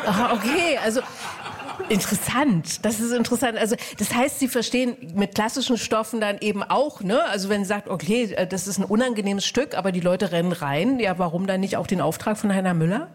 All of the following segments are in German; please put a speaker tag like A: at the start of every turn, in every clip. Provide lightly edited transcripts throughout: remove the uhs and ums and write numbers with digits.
A: Aha, okay, also interessant. Das ist interessant. Also das heißt, Sie verstehen mit klassischen Stoffen dann eben auch, ne? Also wenn Sie sagt, okay, das ist ein unangenehmes Stück, aber die Leute rennen rein, ja, warum dann nicht auch den Auftrag von Heiner Müller?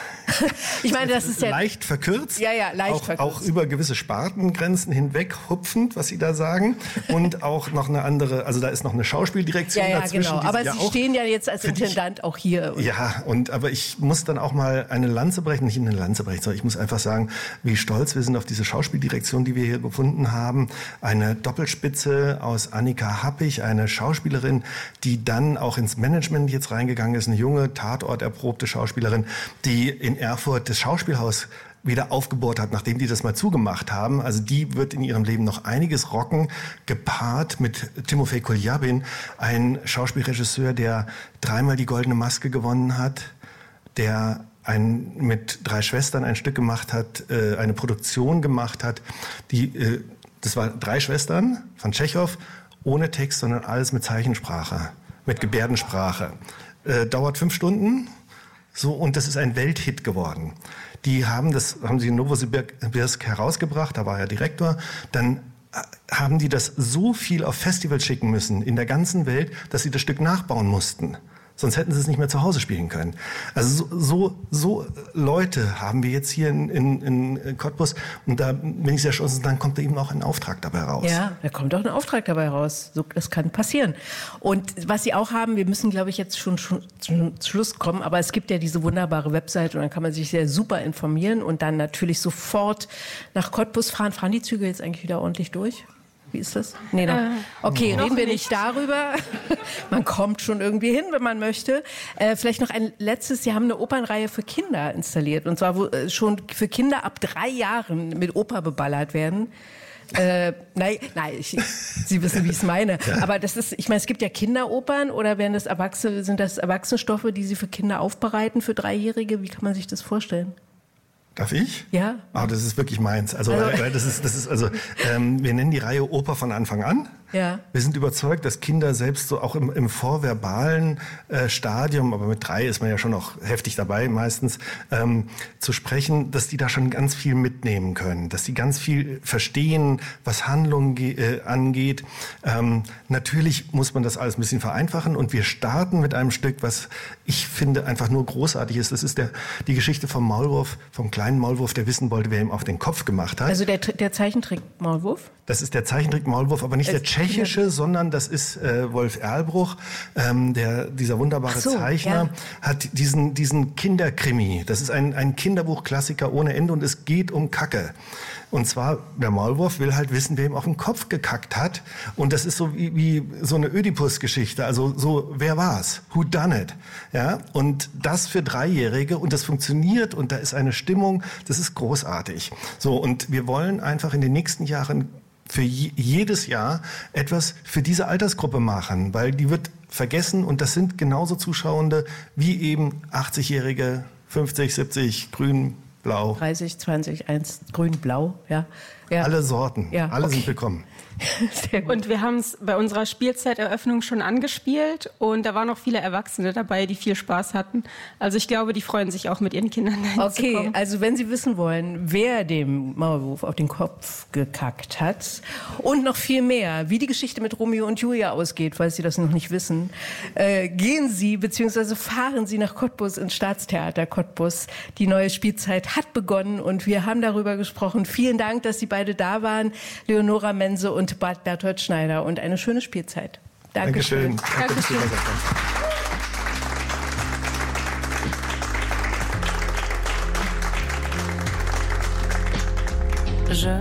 A: Ich meine, das ist ja
B: leicht verkürzt.
A: Ja, leicht verkürzt.
B: Auch über gewisse Spartengrenzen hinweg hupfend, was Sie da sagen. Und auch noch eine andere, also da ist noch eine Schauspieldirektion dazwischen.
A: Genau. Aber Sie stehen ja jetzt als Intendant auch hier.
B: Ja, aber ich muss dann auch mal eine Lanze brechen, nicht eine Lanze brechen, sondern ich muss einfach sagen, wie stolz wir sind auf diese Schauspieldirektion, die wir hier gefunden haben. Eine Doppelspitze aus Annika Happig, eine Schauspielerin, die dann auch ins Management jetzt reingegangen ist, eine junge, tatorterprobte Schauspielerin, die in Erfurt das Schauspielhaus wieder aufgebohrt hat, nachdem die das mal zugemacht haben. Also die wird in ihrem Leben noch einiges rocken, gepaart mit Timofej Kuljabin, ein Schauspielregisseur, der 3-mal die Goldene Maske gewonnen hat, der mit 3 Schwestern ein Stück gemacht hat, eine Produktion gemacht hat, das war 3 Schwestern von Tschechow, ohne Text, sondern alles mit Zeichensprache, mit Gebärdensprache. Dauert 5 Stunden, so, und das ist ein Welthit geworden. Die haben sie in Novosibirsk herausgebracht, da war er Direktor, dann haben die das so viel auf Festivals schicken müssen, in der ganzen Welt, dass sie das Stück nachbauen mussten. Sonst hätten sie es nicht mehr zu Hause spielen können. Also so Leute haben wir jetzt hier in Cottbus. Und da bin ich sehr stolz, dann kommt da eben auch ein Auftrag dabei raus.
A: Ja, da kommt auch ein Auftrag dabei raus. So, das kann passieren. Und was Sie auch haben, wir müssen, glaube ich, jetzt schon zum Schluss kommen, aber es gibt ja diese wunderbare Website und dann kann man sich sehr super informieren und dann natürlich sofort nach Cottbus fahren. Fahren die Züge jetzt eigentlich wieder ordentlich durch? Wie ist das? Nee, noch. Okay, reden wir nicht darüber. Man kommt schon irgendwie hin, wenn man möchte. Vielleicht noch ein letztes. Sie haben eine Opernreihe für Kinder installiert. Und zwar, wo schon für Kinder ab 3 Jahren mit Oper beballert werden. Nein, Sie wissen, wie ich es meine. Ja. Aber das ist, ich meine, es gibt ja Kinderopern oder sind das Erwachsenenstoffe, die Sie für Kinder aufbereiten, für 3-Jährige? Wie kann man sich das vorstellen?
B: Darf ich?
A: Ja.
B: Das ist wirklich meins. Weil das ist wir nennen die Reihe Oper von Anfang an.
A: Ja.
B: Wir sind überzeugt, dass Kinder selbst so auch im vorverbalen Stadium, aber mit 3 ist man ja schon noch heftig dabei meistens, zu sprechen, dass die da schon ganz viel mitnehmen können, dass die ganz viel verstehen, was Handlung angeht. Natürlich muss man das alles ein bisschen vereinfachen und wir starten mit einem Stück, was ich finde einfach nur großartig ist. Das ist die Geschichte vom Maulwurf, vom kleinen Maulwurf, der wissen wollte, wer ihm auf den Kopf gemacht hat.
A: Also der Zeichentrick-Maulwurf? Das
B: ist der Zeichentrick-Maulwurf, aber nicht der tschechische, sondern das ist Wolf Erlbruch, dieser wunderbare Zeichner, hat diesen Kinderkrimi. Das ist ein Kinderbuchklassiker ohne Ende und es geht um Kacke. Und zwar, der Maulwurf will halt wissen, wer ihm auf den Kopf gekackt hat. Und das ist so wie so eine Ödipus-Geschichte. Also so, wer war's? Who done it? Ja? Und das für 3-Jährige und das funktioniert und da ist eine Stimmung, das ist großartig. So, und wir wollen einfach in den nächsten Jahren für jedes Jahr etwas für diese Altersgruppe machen, weil die wird vergessen und das sind genauso Zuschauende wie eben 80-Jährige, 50, 70, grün, blau.
A: 30, 20, 1, grün, blau, ja.
B: Alle Sorten, alle sind willkommen.
C: Und wir haben es bei unserer Spielzeiteröffnung schon angespielt und da waren noch viele Erwachsene dabei, die viel Spaß hatten. Also ich glaube, die freuen sich auch mit ihren Kindern dahin zu kommen.
A: Okay, also wenn Sie wissen wollen, wer dem Maulwurf auf den Kopf gekackt hat und noch viel mehr, wie die Geschichte mit Romeo und Julia ausgeht, falls Sie das noch nicht wissen, gehen Sie bzw. fahren Sie nach Cottbus ins Staatstheater Cottbus. Die neue Spielzeit hat begonnen und wir haben darüber gesprochen. Vielen Dank, dass Sie beide da waren, Leonora Mense und Bart Berthold Schneider, und eine schöne Spielzeit. Dankeschön.
B: Dankeschön.
D: Je